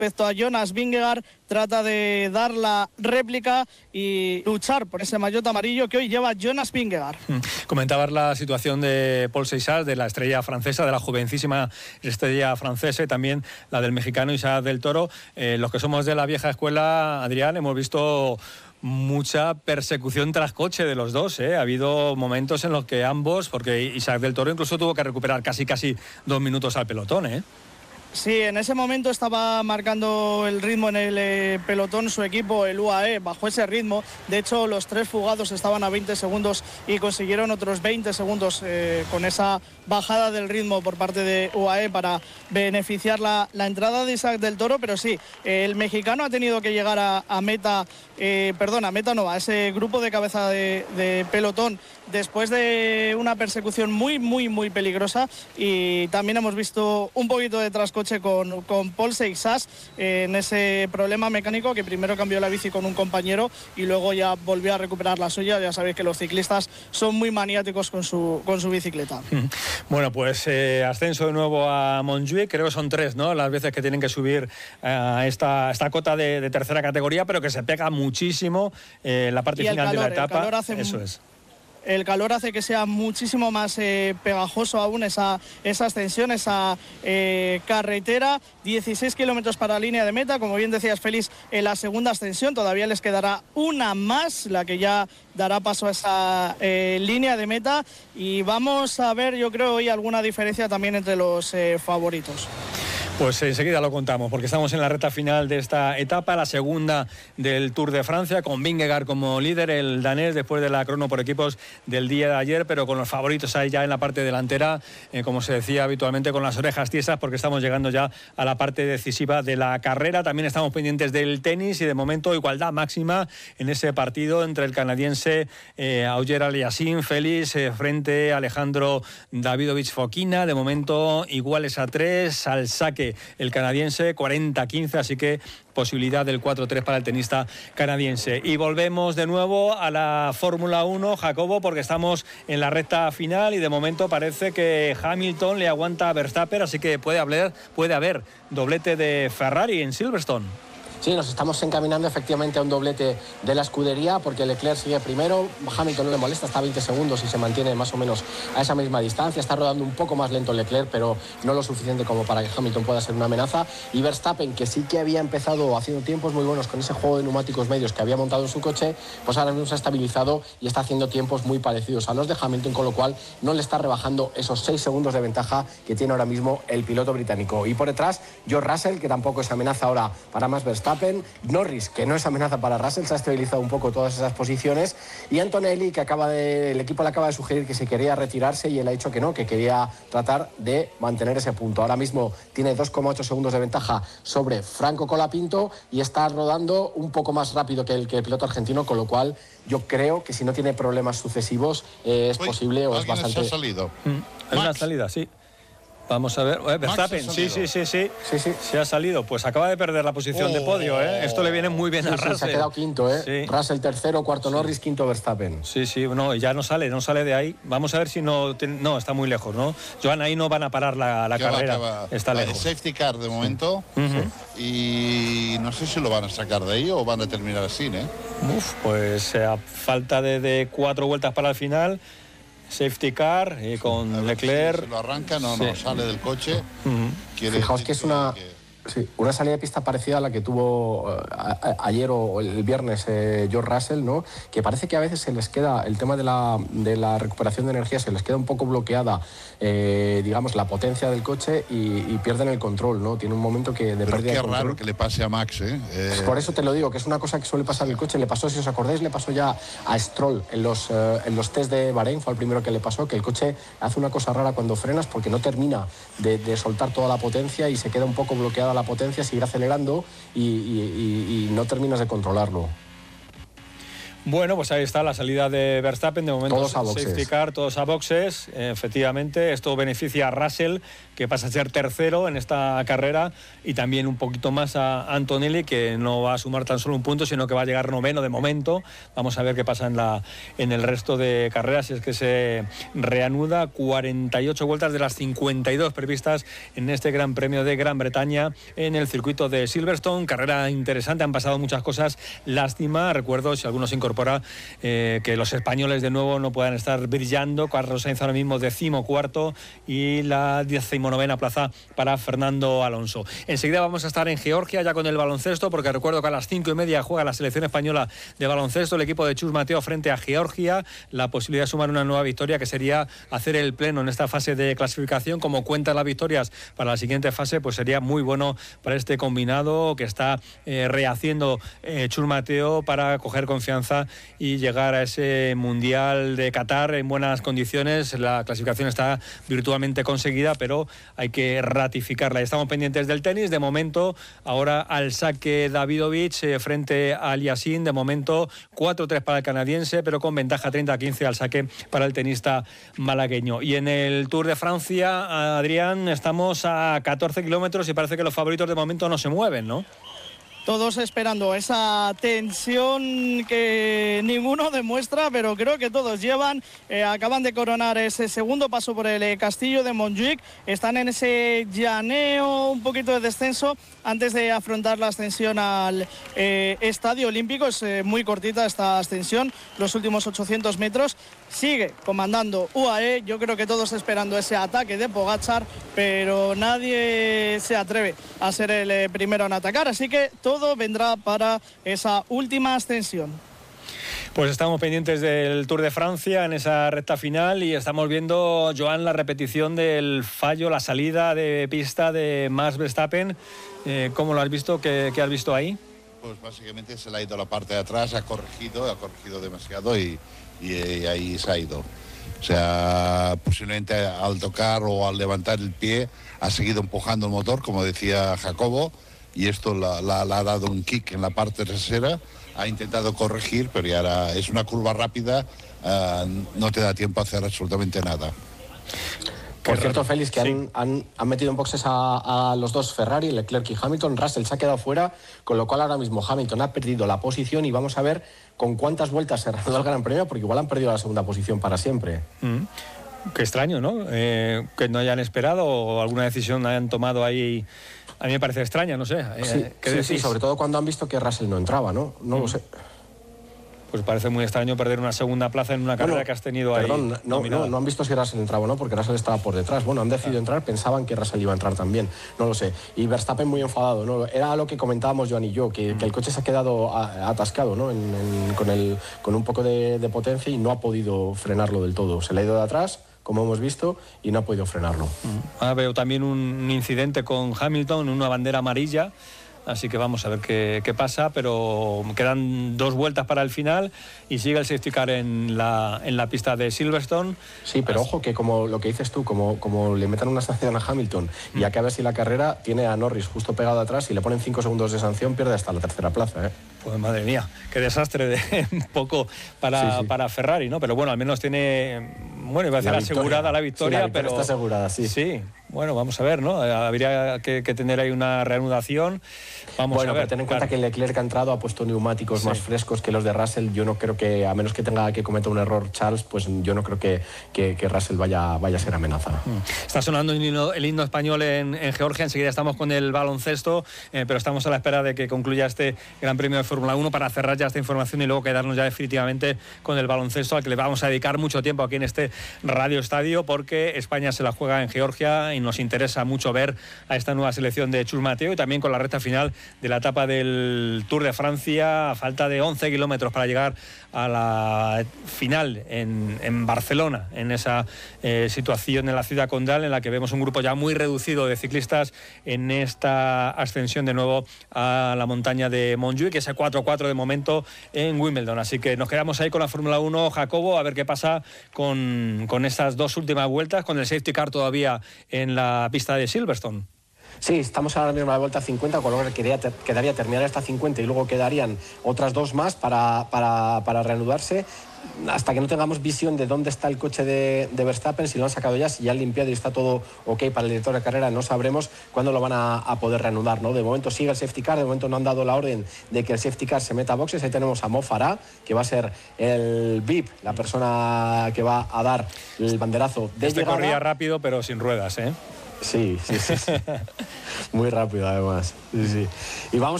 respecto a Jonas Vingegaard, trata de dar la réplica y luchar por ese maillot amarillo que hoy lleva Jonas Vingegaard. Comentabas la situación de Paul Seixas, de la estrella francesa, de la jovencísima estrella francesa, y también la del mexicano Isaac del Toro. Los que somos de la vieja escuela, Adrián, hemos visto mucha persecución tras coche de los dos, ¿eh? Ha habido momentos en los que ambos, porque Isaac del Toro incluso tuvo que recuperar casi 2 minutos al pelotón, ¿eh? Sí, en ese momento estaba marcando el ritmo en el pelotón su equipo, el UAE, bajo ese ritmo. De hecho, los 3 fugados estaban a 20 segundos y consiguieron otros 20 segundos con esa bajada del ritmo por parte de UAE para beneficiar la entrada de Isaac del Toro. Pero sí, el mexicano ha tenido que llegar a meta, a ese grupo de cabeza de pelotón después de una persecución muy peligrosa, y también hemos visto un poquito de trascoche con Paul Seixas en ese problema mecánico, que primero cambió la bici con un compañero y luego ya volvió a recuperar la suya. Ya sabéis que los ciclistas son muy maniáticos con su bicicleta. Bueno, pues ascenso de nuevo a Montjuïc, creo que son 3, ¿no?, las veces que tienen que subir a esta cota de tercera categoría, pero que se pega muchísimo la parte final de la etapa. El calor hace que sea muchísimo más pegajoso aún esa ascensión, esa carretera. 16 kilómetros para la línea de meta, como bien decías, Félix, en la segunda ascensión. Todavía les quedará una más, la que ya dará paso a esa línea de meta. Y vamos a ver, yo creo, hoy alguna diferencia también entre los favoritos. Pues enseguida lo contamos, porque estamos en la recta final de esta etapa, la segunda del Tour de Francia, con Vingegaard como líder, el danés, después de la crono por equipos del día de ayer, pero con los favoritos ahí ya en la parte delantera, como se decía habitualmente, con las orejas tiesas, porque estamos llegando ya a la parte decisiva de la carrera. También estamos pendientes del tenis, y de momento igualdad máxima en ese partido entre el canadiense Auger Aliassime Félix frente a Alejandro Davidovich Fokina. De momento iguales a 3, al saque el canadiense, 40-15, así que posibilidad del 4-3 para el tenista canadiense. Y volvemos de nuevo a la Fórmula 1, Jacobo, porque estamos en la recta final y de momento parece que Hamilton le aguanta a Verstappen, así que puede haber doblete de Ferrari en Silverstone. Sí, nos estamos encaminando efectivamente a un doblete de la escudería, porque Leclerc sigue primero, Hamilton no le molesta, está a 20 segundos y se mantiene más o menos a esa misma distancia. Está rodando un poco más lento Leclerc, pero no lo suficiente como para que Hamilton pueda ser una amenaza. Y Verstappen, que sí que había empezado haciendo tiempos muy buenos con ese juego de neumáticos medios que había montado en su coche, pues ahora mismo se ha estabilizado y está haciendo tiempos muy parecidos a los de Hamilton, con lo cual no le está rebajando esos 6 segundos de ventaja que tiene ahora mismo el piloto británico. Y por detrás, George Russell, que tampoco es amenaza ahora para más Verstappen. Norris, que no es amenaza para Russell, se ha estabilizado un poco todas esas posiciones, y Antonelli, que el equipo le acaba de sugerir que se quería retirarse, y él ha dicho que no, que quería tratar de mantener ese punto. Ahora mismo tiene 2,8 segundos de ventaja sobre Franco Colapinto y está rodando un poco más rápido que el piloto argentino, con lo cual yo creo que si no tiene problemas sucesivos es posible, o es bastante... ¿Se ha salido? Hay una salida, sí. Vamos a ver, Verstappen, sí, se ha salido. Pues acaba de perder la posición de podio, ¿eh? Esto le viene muy bien a Russell. Se ha quedado quinto, ¿eh? Sí. Russell tercero, cuarto Norris, quinto Verstappen. Sí, no, ya no sale de ahí. Vamos a ver si no, está muy lejos, ¿no? Joan, ahí no van a parar la carrera. Está lejos. Safety car de momento, y no sé si lo van a sacar de ahí o van a terminar así, ¿eh? Pues a falta de 4 vueltas para el final. Safety car con Leclerc. Si lo arranca, no sale del coche. Fijaos que es una salida de pista parecida a la que tuvo ayer o el viernes George Russell, ¿no? Que parece que a veces se les queda el tema de la recuperación de energía, se les queda un poco bloqueada, digamos, la potencia del coche, y pierden el control, ¿no? Tiene un momento que de pérdida de control. Qué raro que le pase a Max, ¿eh? Por eso te lo digo, que es una cosa que suele pasar en el coche. Le pasó, si os acordáis, le pasó ya a Stroll en los test de Bahrein, fue el primero que le pasó, que el coche hace una cosa rara cuando frenas, porque no termina de soltar toda la potencia y se queda un poco bloqueada la potencia, seguir acelerando y no terminas de controlarlo. Bueno, pues ahí está la salida de Verstappen, de momento todos a boxes. Safety car, todos a boxes, efectivamente, esto beneficia a Russell, que pasa a ser tercero en esta carrera, y también un poquito más a Antonelli, que no va a sumar tan solo un punto, sino que va a llegar noveno de momento. Vamos a ver qué pasa en el resto de carreras, si es que se reanuda. 48 vueltas de las 52 previstas en este Gran Premio de Gran Bretaña en el circuito de Silverstone. Carrera interesante, han pasado muchas cosas, lástima, recuerdo, si alguno se incorpora, que los españoles de nuevo no puedan estar brillando. Carlos Sainz ahora mismo 14º y la 19ª plaza para Fernando Alonso. Enseguida vamos a estar en Georgia ya con el baloncesto, porque recuerdo que a las 5:30 juega la selección española de baloncesto, el equipo de Chus Mateo frente a Georgia. La posibilidad de sumar una nueva victoria, que sería hacer el pleno en esta fase de clasificación. Como cuentan las victorias para la siguiente fase, pues sería muy bueno para este combinado que está rehaciendo Chus Mateo para coger confianza y llegar a ese Mundial de Qatar en buenas condiciones. La clasificación está virtualmente conseguida, pero hay que ratificarla. Estamos pendientes del tenis. De momento, ahora al saque Davidovich frente a Aliassime. De momento, 4-3 para el canadiense, pero con ventaja 30-15 al saque para el tenista malagueño. Y en el Tour de Francia, Adrián, estamos a 14 kilómetros y parece que los favoritos de momento no se mueven, ¿no? Todos esperando esa tensión que ninguno demuestra, pero creo que todos llevan. Acaban de coronar ese segundo paso por el castillo de Montjuic. Están en ese llaneo, un poquito de descenso antes de afrontar la ascensión al Estadio Olímpico. Es muy cortita esta ascensión, los últimos 800 metros. Sigue comandando UAE. Yo creo que todos esperando ese ataque de Pogačar, pero nadie se atreve a ser el primero en atacar. Así que todo vendrá para esa última ascensión. Pues estamos pendientes del Tour de Francia en esa recta final y estamos viendo, Joan, la repetición del fallo, la salida de pista de Max Verstappen. ¿Cómo lo has visto? ¿Qué has visto ahí? Pues básicamente se le ha ido la parte de atrás, ha corregido demasiado y ahí se ha ido. O sea, posiblemente al tocar o al levantar el pie ha seguido empujando el motor, como decía Jacobo, y esto le ha dado un kick en la parte trasera. Ha intentado corregir, pero ya ahora es una curva rápida, no te da tiempo a hacer absolutamente nada. Por cierto, Félix, que han metido en boxes a los dos Ferrari, Leclerc y Hamilton. Russell se ha quedado fuera, con lo cual ahora mismo Hamilton ha perdido la posición y vamos a ver con cuántas vueltas se reanuda el Gran Premio, porque igual han perdido la segunda posición para siempre. Qué extraño, ¿no? Que no hayan esperado o alguna decisión hayan tomado ahí. A mí me parece extraña, no sé. Sí, sobre todo cuando han visto que Russell no entraba, ¿no? No lo sé. Pues parece muy extraño perder una segunda plaza en una carrera que has tenido ahí. Perdón, no han visto si Russell entraba o no, porque Russell estaba por detrás. Bueno, han decidido entrar, pensaban que Russell iba a entrar también, no lo sé. Y Verstappen muy enfadado, ¿no? Era lo que comentábamos Joan y yo, que el coche se ha quedado atascado, ¿no? Con un poco de potencia y no ha podido frenarlo del todo. Se le ha ido de atrás, como hemos visto, y no ha podido frenarlo. Veo también un incidente con Hamilton, una bandera amarilla. Así que vamos a ver qué pasa, pero quedan 2 vueltas para el final y sigue el safety car en la pista de Silverstone. Sí, pero ojo que como lo que dices tú, como le metan una sanción a Hamilton y acabe así la carrera, tiene a Norris justo pegado atrás y le ponen 5 segundos de sanción, pierde hasta la tercera plaza, ¿eh? Pues madre mía, qué desastre un poco para Ferrari, ¿no? Pero bueno, al menos tiene, bueno, iba a decir asegurada la victoria, sí, la victoria pero está asegurada, sí. Sí, bueno, vamos a ver, ¿no? Habría que tener ahí una reanudación. Vamos a ver. Pero ten en cuenta que Leclerc ha entrado, ha puesto neumáticos más frescos que los de Russell. Yo no creo que, a menos que tenga que cometer un error Charles, pues yo no creo que Russell vaya a ser amenaza. Está sonando el himno español en Georgia. Enseguida estamos con el baloncesto, pero estamos a la espera de que concluya este Gran Premio de Fórmula 1 para cerrar ya esta información y luego quedarnos ya definitivamente con el baloncesto, al que le vamos a dedicar mucho tiempo aquí en este Radio Estadio, porque España se la juega en Georgia y nos interesa mucho ver a esta nueva selección de Chus Mateo, y también con la recta final de la etapa del Tour de Francia, a falta de 11 kilómetros para llegar a la final en Barcelona, en esa situación en la ciudad condal en la que vemos un grupo ya muy reducido de ciclistas en esta ascensión de nuevo a la montaña de Montjuic, que es 4-4 de momento en Wimbledon. Así que nos quedamos ahí con la Fórmula 1, Jacobo, a ver qué pasa con estas 2 últimas vueltas, con el safety car todavía en la pista de Silverstone. Sí, estamos ahora mismo a la vuelta 50, con lo que quedaría terminar esta 50 y luego quedarían otras 2 más para reanudarse. Hasta que no tengamos visión de dónde está el coche de Verstappen, si lo han sacado ya, si ya han limpiado y está todo ok para el director de carrera, no sabremos cuándo lo van a poder reanudar, ¿no? De momento sigue el safety car, de momento no han dado la orden de que el safety car se meta a boxes. Ahí tenemos a Mo Farah, que va a ser el VIP, la persona que va a dar el banderazo de llegada. Corría rápido, pero sin ruedas, ¿eh? Sí. Muy rápido, además. Sí. Y vamos